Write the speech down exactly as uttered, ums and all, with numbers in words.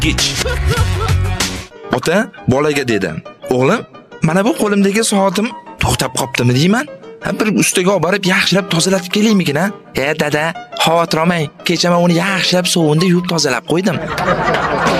Kech. Ota bolaga dedim. O'g'lim, mana bu qo'limdagi soatim to'xtab qoptimi deyman. Ha bir ustiga olib borib yaxshilab tozalatib kelaymikin ha? E dada, xavotir olmang. Kecha men uni yaxshilab sovunda yuvib tozalab qo'ydim.